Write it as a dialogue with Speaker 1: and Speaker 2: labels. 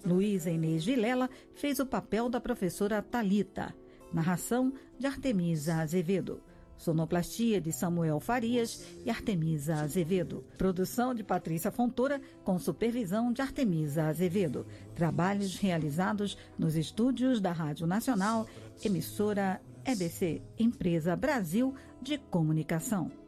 Speaker 1: Luísa Inês Vilela fez o papel da professora Thalita. Narração de Artemisa Azevedo. Sonoplastia de Samuel Farias e Artemisa Azevedo. Produção de Patrícia Fontoura, com supervisão de Artemisa Azevedo. Trabalhos realizados nos estúdios da Rádio Nacional, emissora EBC, Empresa Brasil de Comunicação.